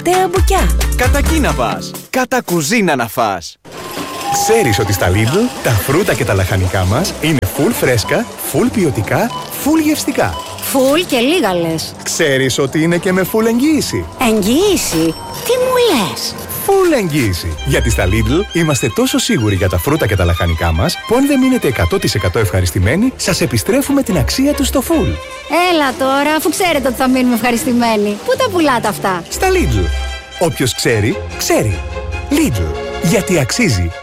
Τέα Μπουκιά. Κατά εκεί να πας. Κατά κουζίνα να φας. Ξέρεις ότι στα Lidl τα φρούτα και τα λαχανικά μας είναι full φρέσκα, full ποιοτικά, full γευστικά. Full και λίγα λες. Ξέρεις ότι είναι και με full εγγύηση. Εγγύηση? Τι μου λες? Full εγγύηση. Γιατί στα Lidl είμαστε τόσο σίγουροι για τα φρούτα και τα λαχανικά μας που αν δεν μείνετε 100% ευχαριστημένοι, σας επιστρέφουμε την αξία τους στο full. Έλα τώρα, αφού ξέρετε ότι θα μείνουμε ευχαριστημένοι. Πού τα πουλάτε αυτά? Στα Lidl. Όποιος ξέρει, ξέρει. Lidl. Γιατί αξίζει.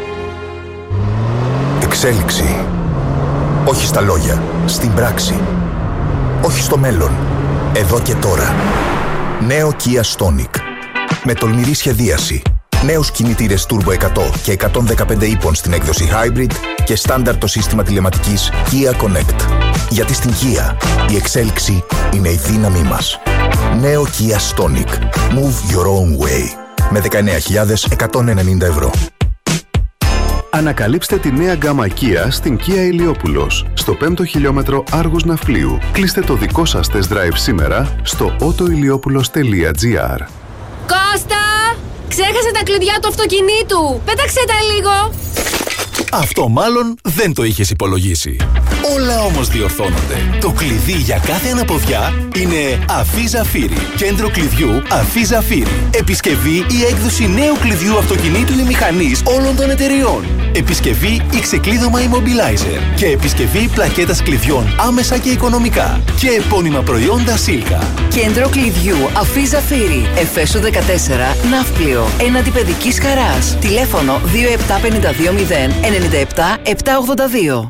Εξέλιξη. Όχι στα λόγια, στην πράξη. Όχι στο μέλλον, εδώ και τώρα. Νέο Kia Stonic. Με τολμηρή σχεδίαση. Νέους κινητήρες Turbo 100 και 115 ύπων στην έκδοση Hybrid και στάνταρ το σύστημα τηλεματικής Kia Connect. Γιατί στην Kia η εξέλιξη είναι η δύναμή μας. Νέο Kia Stonic. Move your own way. Με 19.190 ευρώ. Ανακαλύψτε τη νέα γκάμα Kia στην Kia Ηλιόπουλος, στο 5ο χιλιόμετρο Άργους Ναυπλίου. Κλείστε το δικό σας test drive σήμερα στο autoiliopoulos.gr. Κώστα! Ξέχασε τα κλειδιά του αυτοκινήτου! Πέταξε τα λίγο! Αυτό μάλλον δεν το είχες υπολογίσει. Όλα όμως διορθώνονται. Το κλειδί για κάθε αναποδιά είναι Αφή Ζαφύρι. Κέντρο κλειδιού Αφή Ζαφύρι. Επισκευή ή έκδοση νέου κλειδιού αυτοκινήτου ή μηχανής όλων των εταιριών. Επισκευή ή ξεκλείδωμα immobilizer. Και επισκευή πλακέτας κλειδιών άμεσα και οικονομικά. Και επώνυμα προϊόντα Σίλκα. Κέντρο κλειδιού Αφή Ζαφύρι. Εφέσου 14 Ναύπλιο. Έναντι παιδικής χαράς. Τηλέφωνο 27520 97 782.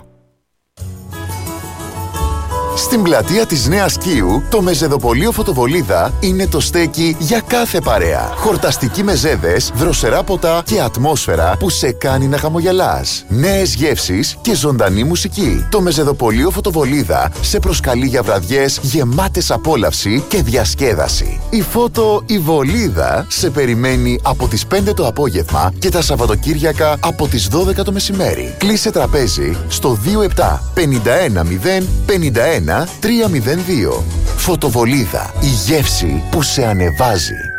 Στην πλατεία της Νέας Κίου, το μεζεδοπωλείο Φωτοβολίδα είναι το στέκι για κάθε παρέα. Χορταστικοί μεζέδες, δροσερά ποτά και ατμόσφαιρα που σε κάνει να χαμογελάς. Νέες γεύσεις και ζωντανή μουσική. Το μεζεδοπωλείο Φωτοβολίδα σε προσκαλεί για βραδιές γεμάτες απόλαυση και διασκέδαση. Η Βολίδα σε περιμένει από τις 5 το απόγευμα και τα Σαββατοκύριακα από τις 12 το μεσημέρι. Κλείσε τραπέζι στο 27 51 0 51 302. Φωτοβολίδα, η γεύση που σε ανεβάζει.